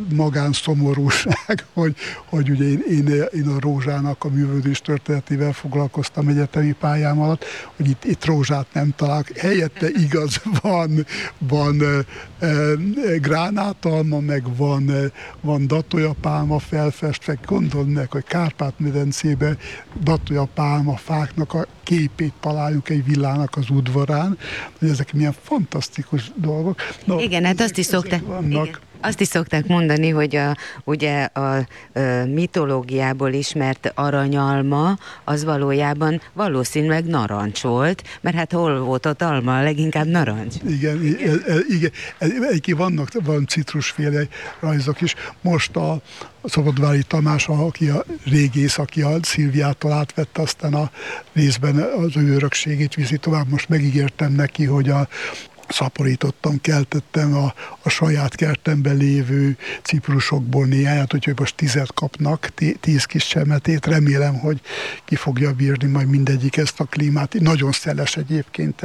magánszomorúság, hogy ugye én a rózsának a művődés történetével foglalkoztam egyetemi pályám alatt, hogy itt rózsát nem találok. Helyette igaz, van gránátalma, meg van datolyapálma felfestve. Gondold meg, hogy Kárpát-medencében datolyapálma fáknak a képét találjuk egy villának az udvarán, hogy ezek milyen fantasztikus dolgok. No, igen, hát azt is szokták mondani, hogy ugye a mitológiából ismert aranyalma az valószínűleg narancs volt, mert hát hol volt ott alma, leginkább narancs. Igen. Van citrusféle rajzok is. Most a Szabadvári Tamás, aki a régész, aki a Szilviától átvette, aztán a részben az ő örökségét viszi tovább. Most megígértem neki, hogy szaporítottam, keltettem a saját kertemben lévő ciprusokból néhányat, úgyhogy most 10 kapnak, 10 kis csemetét. Remélem, hogy ki fogja bírni majd mindegyik ezt a klímát. Nagyon szeles egyébként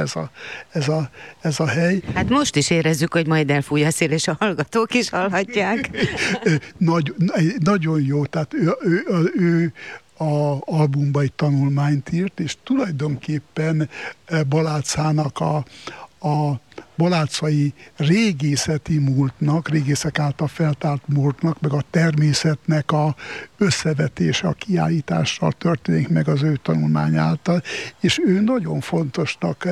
ez a hely. Hát most is érezzük, hogy majd elfúj a szél, és a hallgatók is hallhatják. Nagyon jó, tehát ő a albumba egy tanulmányt írt, és tulajdonképpen Balácának a balácai régészeti múltnak, régészek által feltárt múltnak, meg a természetnek a összevetése, a kiállítással történik meg az ő tanulmány által, és ő nagyon fontosnak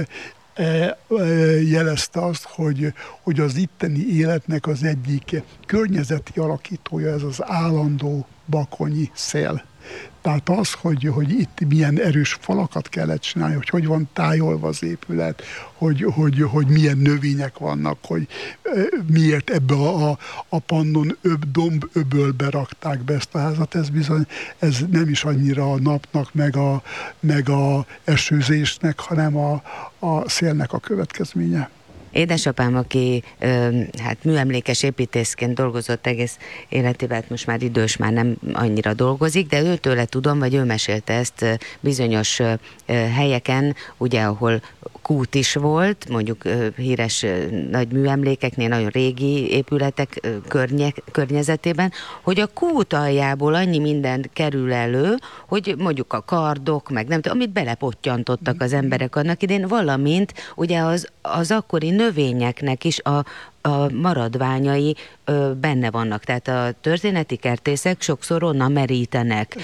jelezte azt, hogy az itteni életnek az egyik környezeti alakítója ez az állandó bakonyi szél. Tehát az, hogy itt milyen erős falakat kellett csinálni, hogy van tájolva az épület, hogy milyen növények vannak, hogy miért ebbe a Pannon domböbölbe rakták be ezt a házat, ez nem is annyira a napnak, meg a esőzésnek, hanem a szélnek a következménye. Édesapám, aki hát műemlékes építészként dolgozott egész életében, most már idős, már nem annyira dolgozik, de őtőle tudom, vagy ő mesélte ezt bizonyos helyeken, ugye, ahol kút is volt, mondjuk híres nagy műemlékeknél, nagyon régi épületek környezetében, hogy a kút aljából annyi minden kerül elő, hogy mondjuk a kardok, meg nem tudom, amit belepottyantott az emberek annak idén, valamint ugye az akkori növényeknek is a maradványai benne vannak. Tehát a történeti kertészek sokszor onnan merítenek.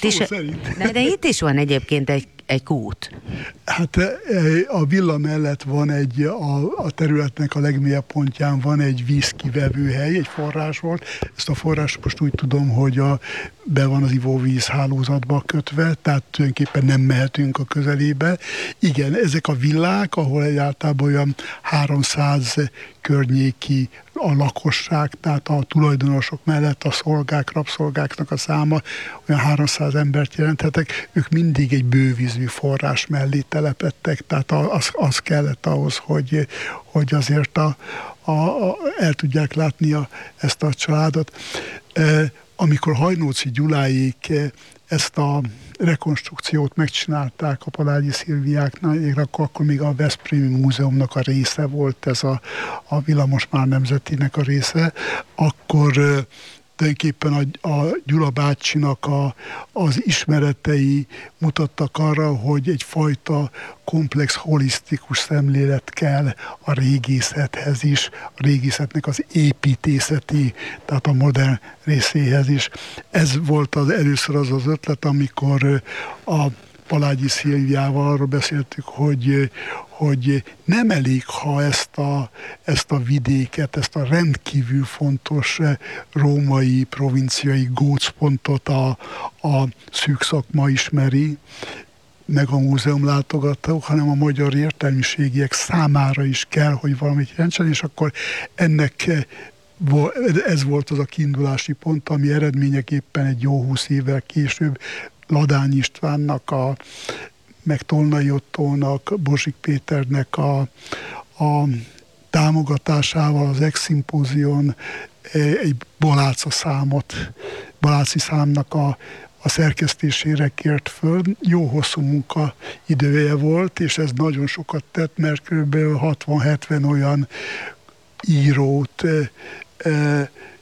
De itt is van egyébként egy kút. Hát a villa mellett van a területnek a legmélyebb pontján van egy vízkivevőhely, egy forrás volt. Ezt a forrást most úgy tudom, hogy be van az ivóvíz hálózatba kötve, tehát tulajdonképpen nem mehetünk a közelébe. Igen, ezek a villák, ahol egyáltalán olyan 300 környéki a lakosság, tehát a tulajdonosok mellett a szolgák, rabszolgáknak a száma olyan 300 embert jelenthetek, ők mindig egy bővízű forrás mellé telepedtek, tehát az kellett ahhoz, hogy azért el tudják látni ezt a családot. Amikor Hajnóci Gyuláék ezt a rekonstrukciót megcsinálták a Palágyi Szilviáknál, akkor még a Veszprémi Múzeumnak a része volt ez a Villamos már nemzetinek a része, akkor tulajdonképpen a Gyula bácsinak az ismeretei mutattak arra, hogy egyfajta komplex, holisztikus szemlélet kell a régészethez is, a régészetnek az építészeti, tehát a modern részéhez is. Ez volt először az ötlet, amikor a Palágyi Szilviával arról beszéltük, hogy nem elég, ha ezt a vidéket, ezt a rendkívül fontos római, provinciai gócpontot a szűk szakma ismeri, meg a múzeum látogatók, hanem a magyar értelmiségiek számára is kell, hogy valamit jelentsen, és akkor ez volt az a kiindulási pont, ami eredményeképpen egy jó 20 évvel később Ladány Istvánnak, meg Tolnai Ottónak, Bozsik Péternek a támogatásával az Ex-szimpózion egy Baláci számnak a szerkesztésére kért föl. Jó hosszú munka idője volt, és ez nagyon sokat tett, mert kb. 60-70 olyan írót